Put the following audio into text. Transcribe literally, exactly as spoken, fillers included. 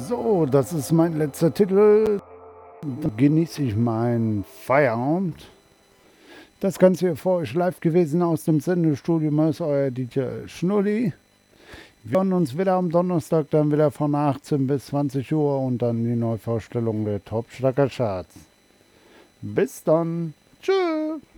So, das ist mein letzter Titel. Dann genieße ich meinen Feierabend. Das Ganze hier vor euch live gewesen aus dem Sendestudio ist euer D J Schnulli. Wir hören uns wieder am Donnerstag, dann wieder von achtzehn bis zwanzig Uhr und dann die Neuvorstellung der Top Schlager Charts. Bis dann. Tschüss.